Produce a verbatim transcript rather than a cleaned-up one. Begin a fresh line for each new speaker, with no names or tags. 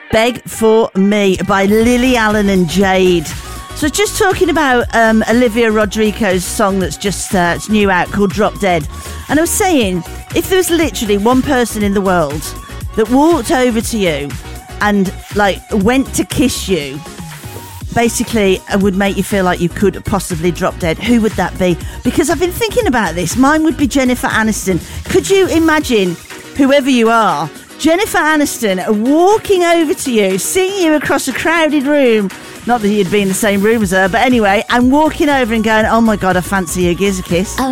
Beg for Me by Lily Allen and Jade. So just talking about um, Olivia Rodrigo's song that's just uh, it's new out called Drop Dead. And I was saying, if there was literally one person in the world that walked over to you and like went to kiss you, basically uh, would make you feel like you could possibly drop dead, who would that be? Because I've been thinking about this. Mine would be Jennifer Aniston. Could you imagine, whoever you are, Jennifer Aniston walking over to you, seeing you across a crowded room, not that you'd be in the same room as her, but anyway, and walking over and going, oh my God, I fancy you, gives a kiss.